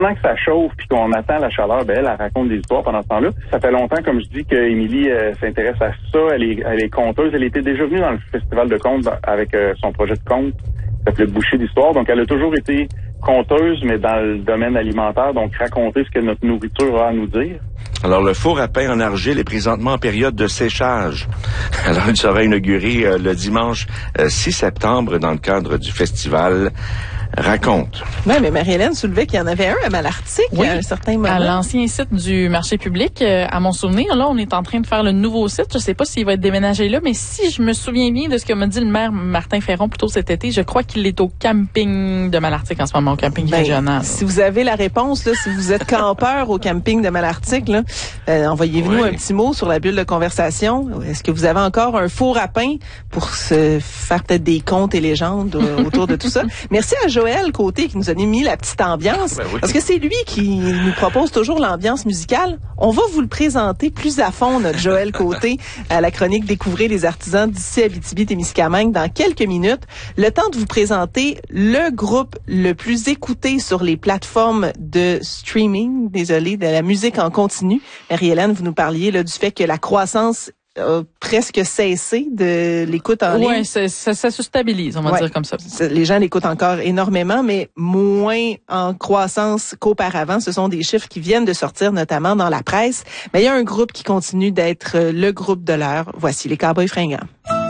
Pendant que ça chauffe puis qu'on attend la chaleur, elle raconte des histoires pendant ce temps-là. Ça fait longtemps, comme je dis, qu'Émilie s'intéresse à ça. Elle est conteuse. Elle était déjà venue dans le festival de contes avec son projet de conte qui s'appelait Bouchée d'histoire. Donc, elle a toujours été conteuse, mais dans le domaine alimentaire, donc raconter ce que notre nourriture a à nous dire. Alors, le four à pain en argile est présentement en période de séchage. Alors, il sera inauguré le dimanche 6 septembre dans le cadre du festival Raconte. Oui, mais Marie-Hélène soulevait qu'il y en avait un à Malartic à un certain moment. À l'ancien site du marché public, à mon souvenir, là, on est en train de faire le nouveau site. Je sais pas s'il va être déménagé là, mais si je me souviens bien de ce que m'a dit le maire Martin Ferron plus tôt cet été, je crois qu'il est au camping de Malartic en ce moment, au camping régional. Si vous avez la réponse, là, si vous êtes campeur au camping de Malartic, là, envoyez-nous un petit mot sur la bulle de conversation. Est-ce que vous avez encore un four à pain pour se faire peut-être des contes et légendes autour de tout ça? Merci à Joël Côté qui nous a mis la petite ambiance. Ben oui. Parce que c'est lui qui nous propose toujours l'ambiance musicale. On va vous le présenter plus à fond, notre Joël Côté, à la chronique Découvrez les artisans d'ici Abitibi-Témiscamingue dans quelques minutes. Le temps de vous présenter le groupe le plus écouté sur les plateformes de streaming, de la musique en continu. Marie-Hélène, vous nous parliez là, du fait que la croissance a presque cessé de l'écoute en ligne. Oui, ça se stabilise, on va dire comme ça. Les gens l'écoutent encore énormément, mais moins en croissance qu'auparavant. Ce sont des chiffres qui viennent de sortir, notamment dans la presse. Mais il y a un groupe qui continue d'être le groupe de l'heure. Voici les Cowboys fringants.